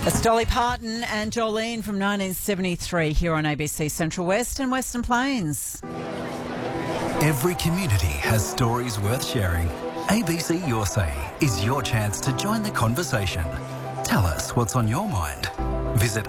It's Dolly Parton and Jolene from 1973 here on ABC Central West and Western Plains. Every community has stories worth sharing. ABC Your Say is your chance to join the conversation. Tell us what's on your mind. Visit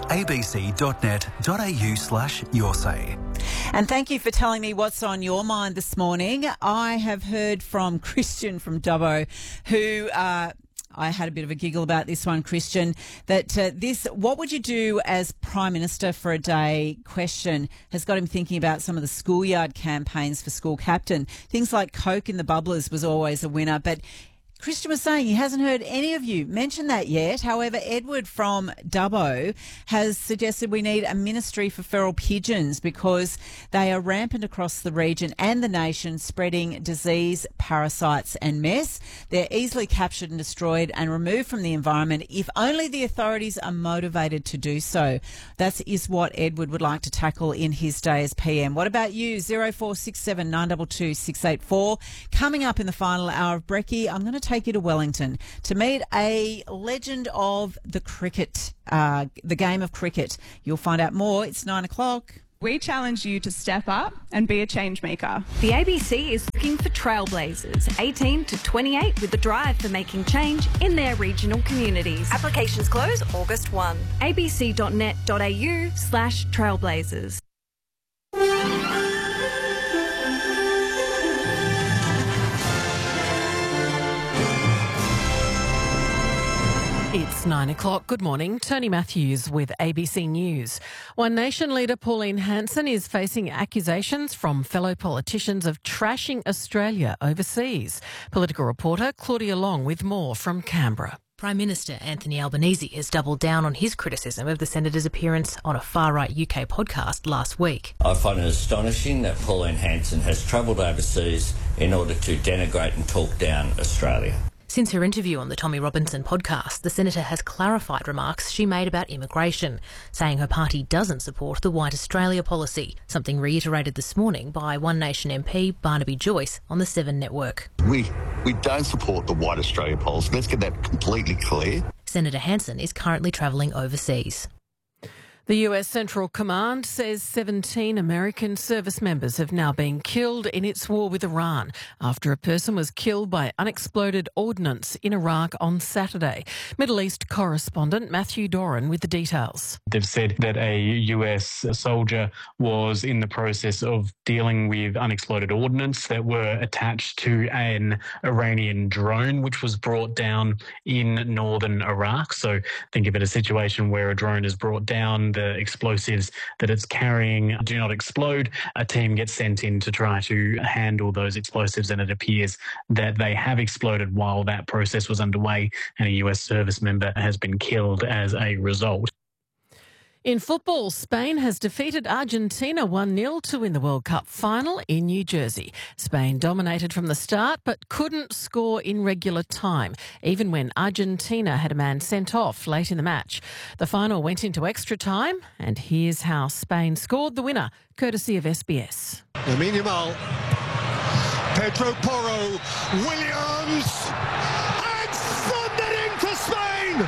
abc.net.au/yoursay. And thank you for telling me what's on your mind this morning. I have heard from Christian from Dubbo who... I had a bit of a giggle about this one, Christian, that what would you do as Prime Minister for a day question has got him thinking about some of the schoolyard campaigns for school captain. Things like Coke in the bubblers was always a winner, but Christian was saying he hasn't heard any of you mention that yet. However, Edward from Dubbo has suggested we need a ministry for feral pigeons because they are rampant across the region and the nation, spreading disease, parasites and mess. They're easily captured and destroyed and removed from the environment if only the authorities are motivated to do so. That is what Edward would like to tackle in his day as PM. What about you? 0467 922 684. Coming up in the final hour of Brekkie, I'm going to take you to Wellington to meet a legend of the cricket, the game of cricket. You'll find out more. It's 9 o'clock. We challenge you to step up and be a change maker. The ABC is looking for trailblazers, 18 to 28, with the drive for making change in their regional communities. Applications close August 1. abc.net.au/trailblazers. It's 9 o'clock. Good morning. Tony Matthews with ABC News. One Nation leader Pauline Hanson is facing accusations from fellow politicians of trashing Australia overseas. Political reporter Claudia Long with more from Canberra. Prime Minister Anthony Albanese has doubled down on his criticism of the Senator's appearance on a far-right UK podcast last week. I find it astonishing that Pauline Hanson has travelled overseas in order to denigrate and talk down Australia. Since her interview on the Tommy Robinson podcast, the Senator has clarified remarks she made about immigration, saying her party doesn't support the White Australia policy, something reiterated this morning by One Nation MP Barnaby Joyce on the 7 Network. We don't support the White Australia policy. Let's get that completely clear. Senator Hanson is currently travelling overseas. The US Central Command says 17 American service members have now been killed in its war with Iran after a person was killed by unexploded ordnance in Iraq on Saturday. Middle East correspondent Matthew Doran with the details. They've said that a US soldier was in the process of dealing with unexploded ordnance that were attached to an Iranian drone, which was brought down in northern Iraq. So think of it as a situation where a drone is brought down, the explosives that it's carrying do not explode. A team gets sent in to try to handle those explosives, and it appears that they have exploded while that process was underway, and a US service member has been killed as a result. In football, Spain has defeated Argentina 1-0 to win the World Cup final in New Jersey. Spain dominated from the start but couldn't score in regular time, even when Argentina had a man sent off late in the match. The final went into extra time, and here's how Spain scored the winner, courtesy of SBS. Lamine Yamal, Pedro Porro, Williams, and thundering for Spain!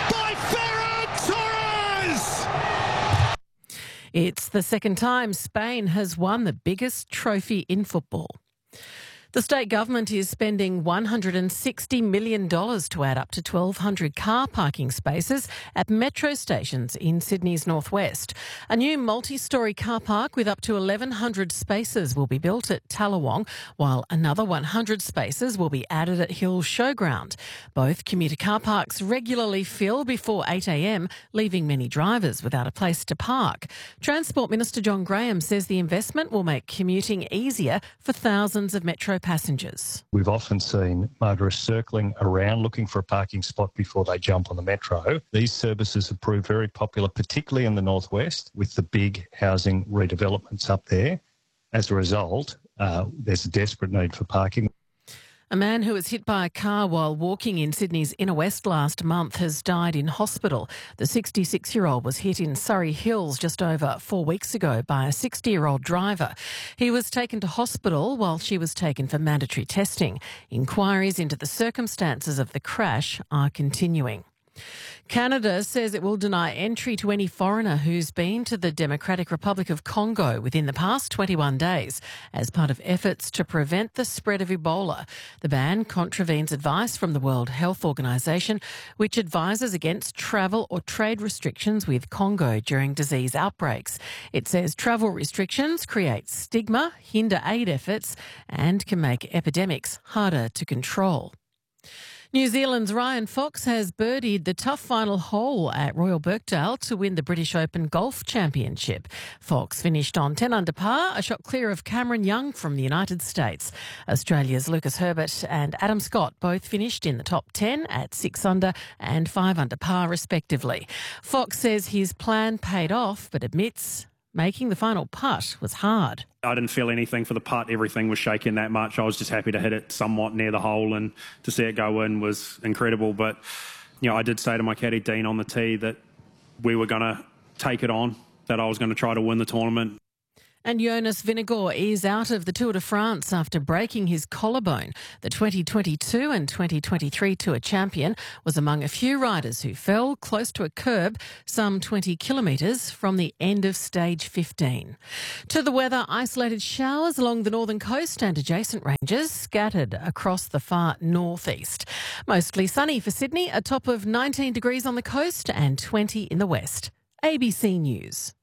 It's the second time Spain has won the biggest trophy in football. The state government is spending $160 million to add up to 1,200 car parking spaces at metro stations in Sydney's northwest. A new multi-storey car park with up to 1,100 spaces will be built at Tallawong, while another 100 spaces will be added at Hills Showground. Both commuter car parks regularly fill before 8 a.m, leaving many drivers without a place to park. Transport Minister John Graham says the investment will make commuting easier for thousands of metro passengers. We've often seen motorists circling around looking for a parking spot before they jump on the metro. These services have proved very popular, particularly in the northwest, with the big housing redevelopments up there. As a result, there's a desperate need for parking. A man who was hit by a car while walking in Sydney's inner west last month has died in hospital. The 66-year-old was hit in Surrey Hills just over 4 weeks ago by a 60-year-old driver. He was taken to hospital while she was taken for mandatory testing. Inquiries into the circumstances of the crash are continuing. Canada says it will deny entry to any foreigner who's been to the Democratic Republic of Congo within the past 21 days as part of efforts to prevent the spread of Ebola. The ban contravenes advice from the World Health Organization, which advises against travel or trade restrictions with Congo during disease outbreaks. It says travel restrictions create stigma, hinder aid efforts, and can make epidemics harder to control. New Zealand's Ryan Fox has birdied the tough final hole at Royal Birkdale to win the British Open Golf Championship. Fox finished on 10 under par, a shot clear of Cameron Young from the United States. Australia's Lucas Herbert and Adam Scott both finished in the top 10 at 6 under and 5 under par respectively. Fox says his plan paid off, but admits making the final putt was hard. I didn't feel anything for the putt. Everything was shaking that much. I was just happy to hit it somewhat near the hole, and to see it go in was incredible. But, I did say to my caddy, Dean, on the tee that we were going to take it on, that I was going to try to win the tournament. And Jonas Vingegaard is out of the Tour de France after breaking his collarbone. The 2022 and 2023 Tour champion was among a few riders who fell close to a curb some 20 kilometres from the end of stage 15. To the weather, isolated showers along the northern coast and adjacent ranges scattered across the far northeast. Mostly sunny for Sydney, a top of 19 degrees on the coast and 20 in the west. ABC News.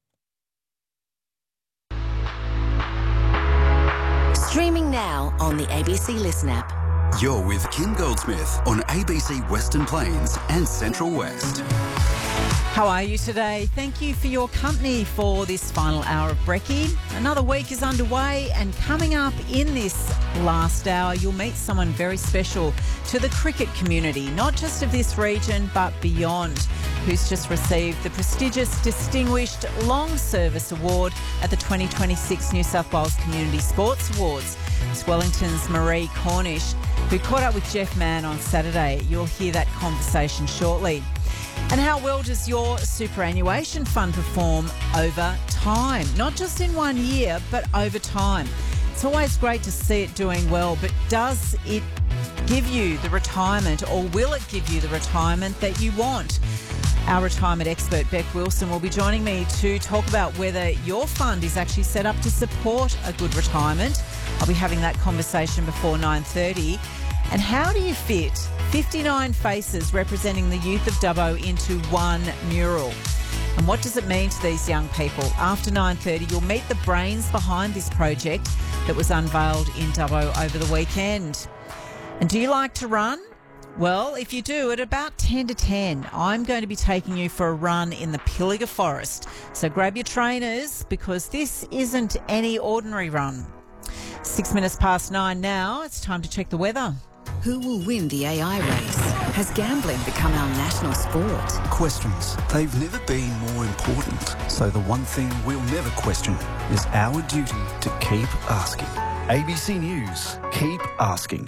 Streaming now on the ABC Listen app. You're with Kim Goldsmith on ABC Western Plains and Central West. How are you today? Thank you for your company for this final hour of Brekkie. Another week is underway, and coming up in this last hour, you'll meet someone very special to the cricket community, not just of this region but beyond, who's just received the prestigious Distinguished Long Service Award at the 2026 New South Wales Community Sports Awards. It's Wellington's Marie Cornish, who caught up with Jeff Mann on Saturday. You'll hear that conversation shortly. And how well does your superannuation fund perform over time? Not just in 1 year, but over time. It's always great to see it doing well, but does it give you the retirement, or will it give you the retirement that you want? Our retirement expert, Beck Wilson, will be joining me to talk about whether your fund is actually set up to support a good retirement. I'll be having that conversation before 9:30. And how do you fit 59 faces representing the youth of Dubbo into one mural? And what does it mean to these young people? After 9:30, you'll meet the brains behind this project that was unveiled in Dubbo over the weekend. And do you like to run? Well, if you do, at about 10 to 10, I'm going to be taking you for a run in the Pilliga Forest. So grab your trainers, because this isn't any ordinary run. 6 minutes past 9 now. It's time to check the weather. Who will win the AI race? Has gambling become our national sport? Questions. They've never been more important. So the one thing we'll never question is our duty to keep asking. ABC News. Keep asking.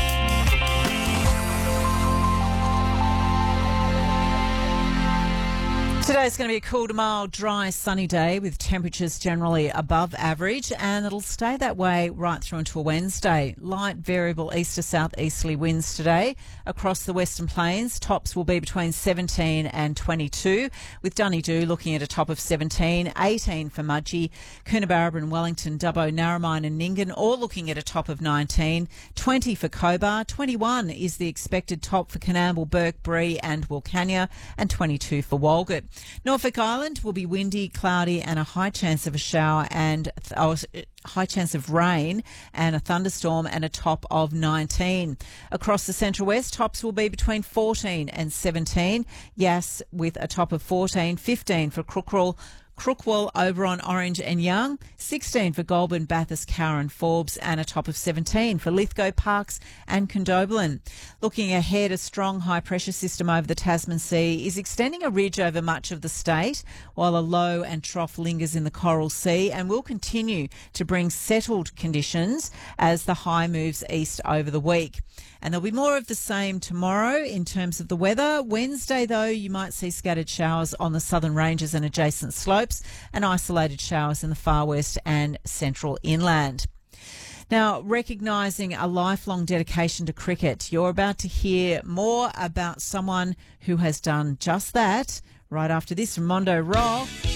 Today's going to be a cool to mild, dry, sunny day with temperatures generally above average, and it'll stay that way right through until Wednesday. Light variable east to southeasterly winds today across the Western Plains. Tops will be between 17 and 22, with Dunedoo looking at a top of 17, 18 for Mudgee, Coonabarabran, Wellington, Dubbo, Narromine and Nyngan all looking at a top of 19, 20 for Cobar, 21 is the expected top for Coonamble, Burke, Bree and Wilcannia, and 22 for Walgett. Norfolk Island will be windy, cloudy and a high chance of a shower and high chance of rain and a thunderstorm, and a top of 19. Across the Central West, tops will be between 14 and 17. Yass with a top of 14, 15 for Crookwell, Oberon, Orange and Young, 16 for Goulburn, Bathurst, Cowra and Forbes, and a top of 17 for Lithgow, Parkes and Condobolin. Looking ahead, a strong high-pressure system over the Tasman Sea is extending a ridge over much of the state, while a low and trough lingers in the Coral Sea and will continue to bring settled conditions as the high moves east over the week. And there'll be more of the same tomorrow in terms of the weather. Wednesday, though, you might see scattered showers on the southern ranges and adjacent slopes, and isolated showers in the far west and central inland. Now, recognising a lifelong dedication to cricket, you're about to hear more about someone who has done just that right after this from Mondo Roll.